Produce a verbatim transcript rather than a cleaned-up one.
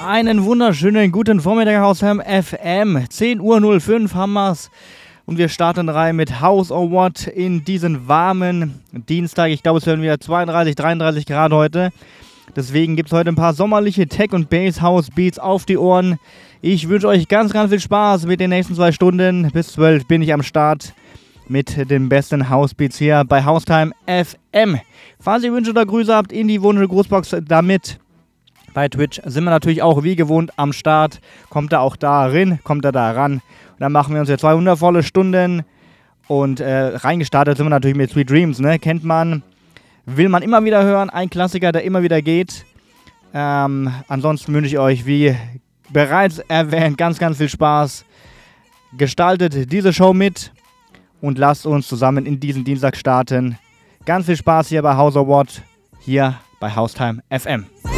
Einen wunderschönen guten Vormittag aus dem F M. zehn Uhr null fünf haben wir's. Und wir starten rein mit House of What in diesen warmen Dienstag. Ich glaube, es werden wieder zweiunddreißig, dreiunddreißig Grad heute. Deswegen gibt es heute ein paar sommerliche Tech- und Bass-House-Beats auf die Ohren. Ich wünsche euch ganz, ganz viel Spaß mit den nächsten zwei Stunden. Bis zwölf bin ich am Start mit den besten House-Beats hier bei Haustime F M. Falls ihr Wünsche oder Grüße habt, in die Wunsch-Grußbox damit. Bei Twitch sind wir natürlich auch wie gewohnt am Start. Kommt er auch da rein, kommt er da ran. Und dann machen wir uns hier zwei wundervolle Stunden. Und äh, reingestartet sind wir natürlich mit Sweet Dreams, ne? Kennt man, will man immer wieder hören. Ein Klassiker, der immer wieder geht. Ähm, ansonsten wünsche ich euch, wie bereits erwähnt, ganz, ganz viel Spaß. Gestaltet diese Show mit und lasst uns zusammen in diesen Dienstag starten. Ganz viel Spaß hier bei House of What, hier bei Haustime F M.